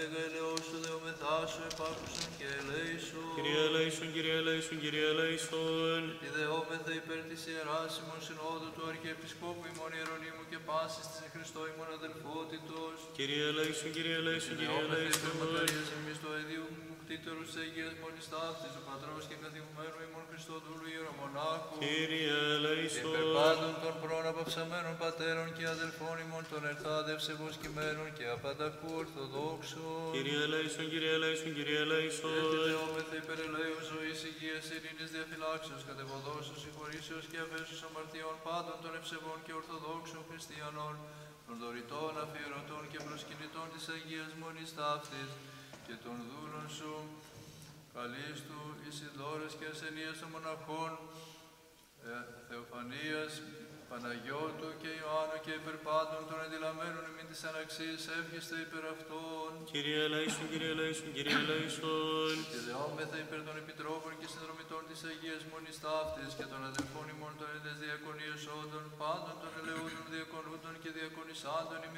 μέγα ελεόσου δεομεθάσου επάκουσον και ελέησον. Κύριε ελέησον, Κύριε ελέησον, Κύριε ελέησον. Ιδεόμεθα υπέρ της Ιεράς ημών Συνόδου του Αρχιεπισκόπου ημών Ιερονύμου και πάσης της εν Χριστώ ημών αδελφότητος. Κύριε ελέησον, Κύριε ελέησον, Κύριε Ιδεόμεθα υπέρ ελέησον. μακαρίας εμείς το αιδίου κτήτερους της Αγίας Μονής Ταύτης, του Πατρός και καθηγουμένου ημών Χριστόδουλου Ιερομονάχου. Κύριε ελέησον. Υπέρ πάντων των προναπαυσαμένων πατέρων και αδελφών ημών των ερθάδευσε βοσκημένων και απανταχού Ορθοδόξων. Κύριε ελέησον, Κύριε ελέησον, Κύριε ελέησον. Ιδεόμεθα υπέρ ελέους ζωής, υγείας, ειρήνης, διαφυλάξεως, κατεβοδόσεως, συγχωρήσεως και αφέσεως αμαρτιών πάντων των ευσεβών και ορθοδόξων χριστιανών, των δωρητών, αφιερωτών και προσκυνητών της Αγίας Μονής Ταύτης και των δούλων σου, Καλίστου, Ισιδώρας και Ασενίας των μοναχών, Θεοφανίας, Παναγιώτου και Ιωάννου και υπέρ πάντων των ενδυλαμμένων ημίν της αναξίας εύχεστε υπέρ αυτών. Κύριε ελέησον, Κύριε ελέησον, Κύριε ελέησον. Και δεόμεθα υπέρ των επιτρόπων και συνδρομητών της Αγίας Μονής Ταύτης και των αδελφών ημών των εντες διακονίας όντων, πάντων των ελεούδων διακονούντων και διακονισάντων ημίν